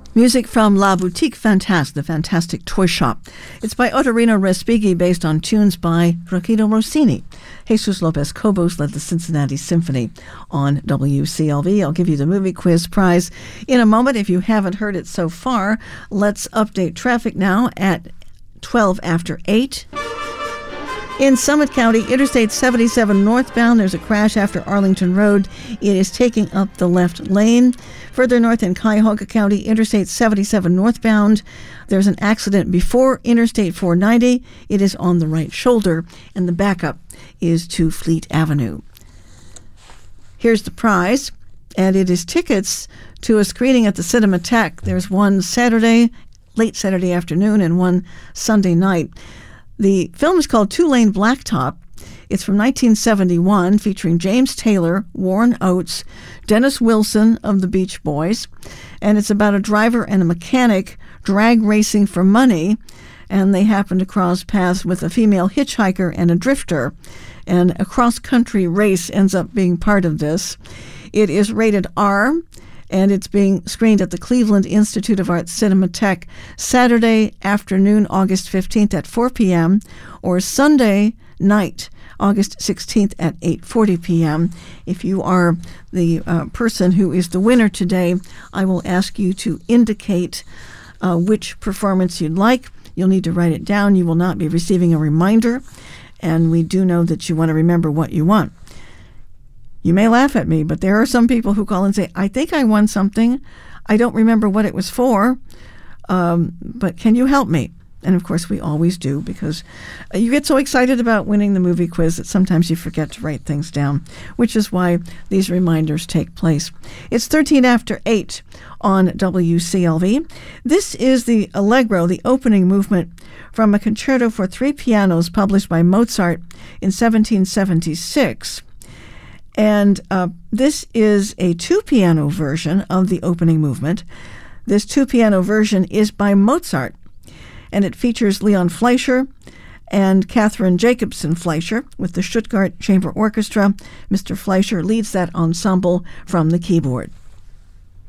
Music from La Boutique Fantastique, the Fantastic Toy Shop. It's by Ottorino Respighi, based on tunes by Gioachino Rossini. Jesus Lopez Cobos led the Cincinnati Symphony on WCLV. I'll give you the movie quiz prize in a moment. If you haven't heard it so far, let's update traffic now at 12 after 8. In Summit County, Interstate 77 northbound, there's a crash after Arlington Road. It is taking up the left lane. Further north in Cuyahoga County, Interstate 77 northbound, there's an accident before Interstate 490. It is on the right shoulder, and the backup is to Fleet Avenue. Here's the prize, and it is tickets to a screening at the Cinematheque. There's one Saturday, late Saturday afternoon, and one Sunday night. The film is called Two-Lane Blacktop. It's from 1971, featuring James Taylor, Warren Oates, Dennis Wilson of the Beach Boys. And it's about a driver and a mechanic drag racing for money, and they happen to cross paths with a female hitchhiker and a drifter. And a cross-country race ends up being part of this. It is rated R, and it's being screened at the Cleveland Institute of Arts Cinematheque Saturday afternoon, August 15th at 4 p.m., or Sunday night, August 16th at 8:40 p.m. If you are the person who is the winner today, I will ask you to indicate which performance you'd like. You'll need to write it down. You will not be receiving a reminder, and we do know that you want to remember what you want. You may laugh at me, but there are some people who call and say, I think I won something. I don't remember what it was for, but can you help me? And, of course, we always do, because you get so excited about winning the movie quiz that sometimes you forget to write things down, which is why these reminders take place. It's 13 after 8 on WCLV. This is the Allegro, the opening movement from a concerto for 3 pianos published by Mozart in 1776. And this is a 2-piano version of the opening movement. This 2-piano version is by Mozart, and it features Leon Fleischer and Catherine Jacobson Fleischer with the Stuttgart Chamber Orchestra. Mr. Fleischer leads that ensemble from the keyboard.